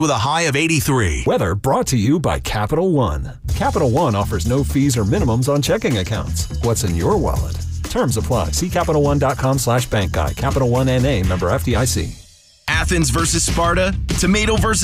with a high of 83. Weather brought to you by Capital One. Capital One offers no fees or minimums on checking accounts. What's in your wallet? Terms apply. See CapitalOne.com/bank guide. Capital One NA, member FDIC. Athens versus Sparta, Tomato versus